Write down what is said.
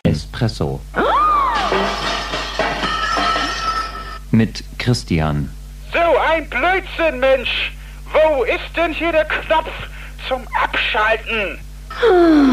Espresso. Mit Christian. So ein Blödsinn, Mensch! Wo ist denn hier der Knopf zum Abschalten?